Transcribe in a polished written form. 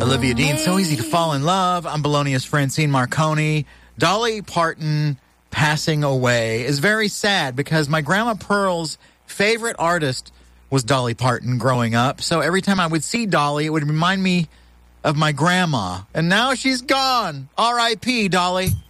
Olivia Dean, so easy to fall in love. I'm Bologna's Francine Marconi. Dolly Parton passing away is very sad because my Grandma Pearl's favorite artist was Dolly Parton growing up. So every time I would see Dolly, it would remind me of my grandma. And now she's gone. R.I.P., Dolly.